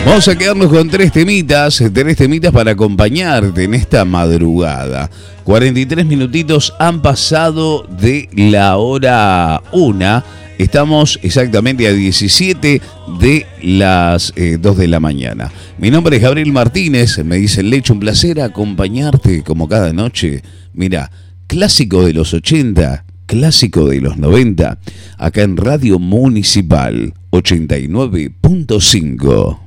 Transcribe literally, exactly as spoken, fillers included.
Vamos a quedarnos con tres temitas, tres temitas para acompañarte en esta madrugada. cuarenta y tres minutitos han pasado de la hora una. Estamos exactamente a diecisiete de las eh, dos de la mañana. Mi nombre es Gabriel Martínez, me dice el Lecho, un placer acompañarte como cada noche. Mira, clásico de los ochenta, clásico de los noventa, acá en Radio Municipal ochenta y nueve punto cinco.